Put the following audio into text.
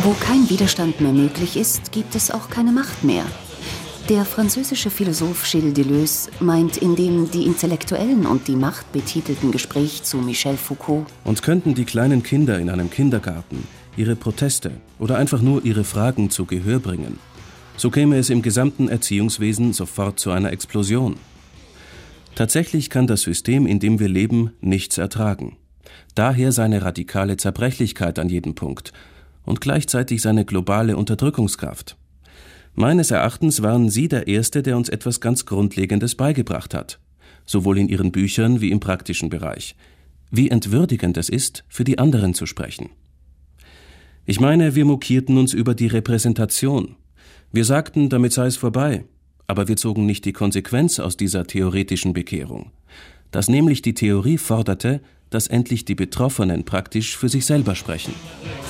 Wo kein Widerstand mehr möglich ist, gibt es auch keine Macht mehr. Der französische Philosoph Gilles Deleuze meint in dem die Intellektuellen und die Macht betitelten Gespräch zu Michel Foucault: Und könnten die kleinen Kinder in einem Kindergarten ihre Proteste oder einfach nur ihre Fragen zu Gehör bringen, so käme es im gesamten Erziehungswesen sofort zu einer Explosion. Tatsächlich kann das System, in dem wir leben, nichts ertragen. Daher seine radikale Zerbrechlichkeit an jedem Punkt und gleichzeitig seine globale Unterdrückungskraft. Meines Erachtens waren Sie der Erste, der uns etwas ganz Grundlegendes beigebracht hat, sowohl in Ihren Büchern wie im praktischen Bereich, wie entwürdigend es ist, für die anderen zu sprechen. Ich meine, wir mokierten uns über die Repräsentation. Wir sagten, damit sei es vorbei, aber wir zogen nicht die Konsequenz aus dieser theoretischen Bekehrung, dass nämlich die Theorie forderte, dass endlich die Betroffenen praktisch für sich selber sprechen.